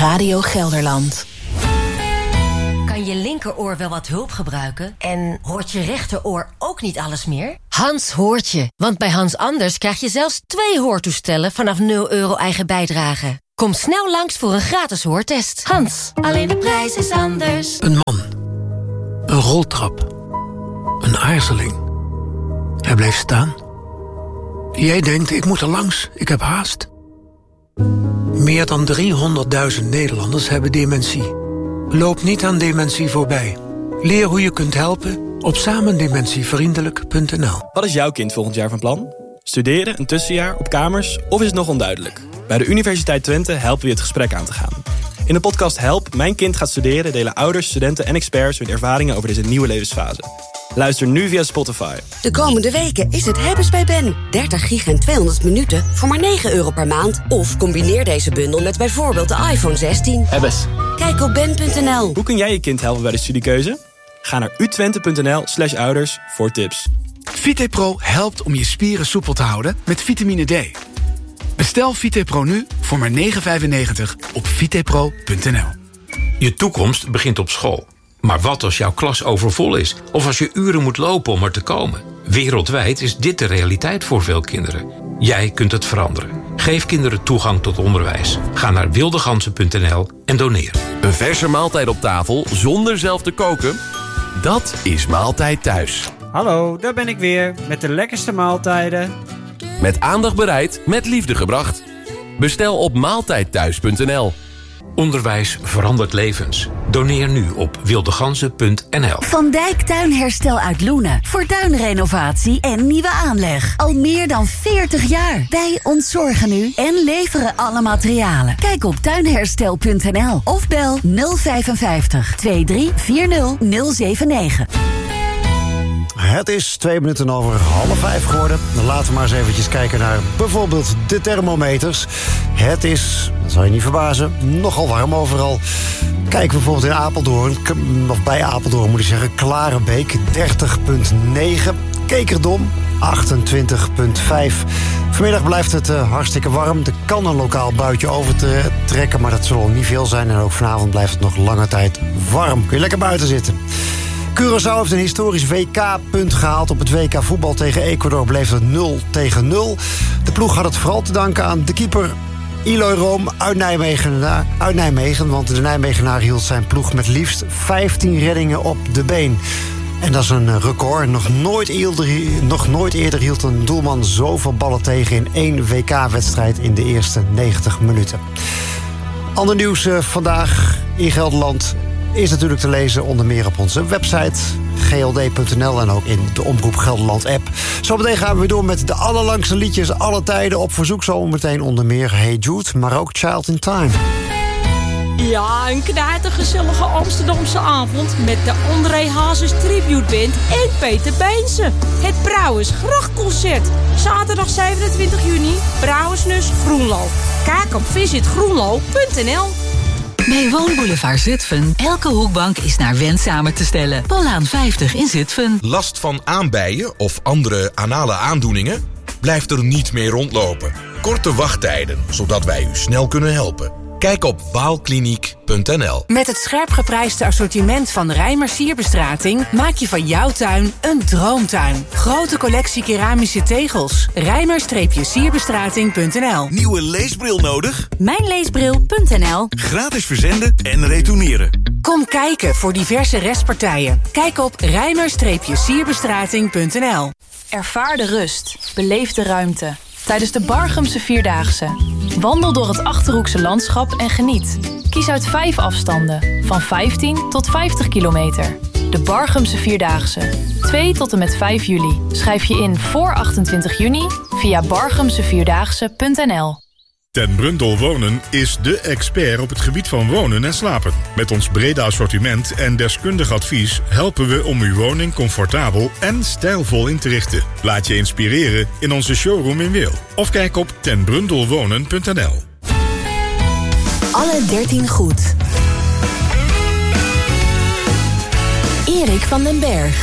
Radio Gelderland. Kan je linkeroor wel wat hulp gebruiken? En hoort je rechteroor ook niet alles meer? Hans hoort je, want bij Hans Anders krijg je zelfs 2 hoortoestellen vanaf €0 eigen bijdrage. Kom snel langs voor een gratis hoortest. Hans, alleen de prijs is anders. Een man. Een roltrap. Een aarzeling. Hij blijft staan. Jij denkt, ik moet er langs, ik heb haast. Meer dan 300.000 Nederlanders hebben dementie. Loop niet aan dementie voorbij. Leer hoe je kunt helpen op samendementievriendelijk.nl. Wat is jouw kind volgend jaar van plan? Studeren, een tussenjaar, op kamers of is het nog onduidelijk? Bij de Universiteit Twente helpen we je het gesprek aan te gaan. In de podcast Help, mijn kind gaat studeren delen ouders, studenten en experts hun ervaringen over deze nieuwe levensfase. Luister nu via Spotify. De komende weken is het hebben's bij Ben. 30 gig en 200 minuten voor maar €9 per maand. Of combineer deze bundel met bijvoorbeeld de iPhone 16. Hebbes. Kijk op ben.nl. Hoe kun jij je kind helpen bij de studiekeuze? Ga naar utwente.nl/ouders voor tips. VitePro helpt om je spieren soepel te houden met vitamine D. Bestel VitePro nu voor maar €9,95 op vitepro.nl. Je toekomst begint op school. Maar wat als jouw klas overvol is? Of als je uren moet lopen om er te komen? Wereldwijd is dit de realiteit voor veel kinderen. Jij kunt het veranderen. Geef kinderen toegang tot onderwijs. Ga naar wildegansen.nl en doneer. Een verse maaltijd op tafel zonder zelf te koken? Dat is Maaltijd Thuis. Hallo, daar ben ik weer met de lekkerste maaltijden. Met aandacht bereid, met liefde gebracht. Bestel op maaltijdthuis.nl. Onderwijs verandert levens. Doneer nu op wildegansen.nl. Van Dijk Tuinherstel uit Loenen. Voor tuinrenovatie en nieuwe aanleg. Al meer dan 40 jaar. Wij ontzorgen u en leveren alle materialen. Kijk op tuinherstel.nl of bel 055 2340 079. Het is 2 minuten over 4:30 geworden. Laten we maar eens eventjes kijken naar bijvoorbeeld de thermometers. Het is, dat zal je niet verbazen, nogal warm overal. Kijken we bijvoorbeeld in Apeldoorn, of bij Apeldoorn moet ik zeggen, Klarenbeek 30,9. Kekerdom 28,5. Vanmiddag blijft het hartstikke warm. Er kan een lokaal buitje overtrekken, maar dat zal niet veel zijn. En ook vanavond blijft het nog lange tijd warm. Kun je lekker buiten zitten. Curaçao heeft een historisch WK-punt gehaald. Op het WK voetbal tegen Ecuador bleef het 0-0. De ploeg had het vooral te danken aan de keeper Eloy Room uit Nijmegen. Want de Nijmegenaar hield zijn ploeg met liefst 15 reddingen op de been. En dat is een record. Nog nooit eerder hield een doelman zoveel ballen tegen in 1 WK-wedstrijd in de eerste 90 minuten. Ander nieuws vandaag in Gelderland is natuurlijk te lezen onder meer op onze website gld.nl en ook in de Omroep Gelderland app. Zometeen gaan we weer door met de allerlangste liedjes alle tijden op verzoek. Zometeen onder meer Hey Jude, maar ook Child in Time. Ja, een knijtergezellige Amsterdamse avond met de André Hazes Tribute Band en Peter Beense. Het Brouwersgrachtconcert. Zaterdag 27 juni, Brouwersnus Groenlo. Kijk op visitgroenlo.nl. Bij Woonboulevard Zutphen. Elke hoekbank is naar wens samen te stellen. Pollaan 50 in Zutphen. Last van aanbijen of andere anale aandoeningen? Blijf er niet meer rondlopen. Korte wachttijden, zodat wij u snel kunnen helpen. Kijk op waalkliniek.nl. Met het scherp geprijsde assortiment van Rijmers Sierbestrating maak je van jouw tuin een droomtuin. Grote collectie keramische tegels. Rijmers-sierbestrating.nl. Nieuwe leesbril nodig? Mijnleesbril.nl. Gratis verzenden en retourneren. Kom kijken voor diverse restpartijen. Kijk op Rijmers-sierbestrating.nl. Ervaar de rust. Beleef de ruimte. Tijdens de Barchamse Vierdaagse. Wandel door het Achterhoekse landschap en geniet. Kies uit 5 afstanden, van 15 tot 50 kilometer. De Barchamse Vierdaagse, 2 tot en met 5 juli. Schrijf je in voor 28 juni via barchamsevierdaagse.nl. Ten Brundel Wonen is dé expert op het gebied van wonen en slapen. Met ons brede assortiment en deskundig advies helpen we om uw woning comfortabel en stijlvol in te richten. Laat je inspireren in onze showroom in Wehl. Of kijk op tenbrundelwonen.nl. Alle 13 goed. Erik van den Berg.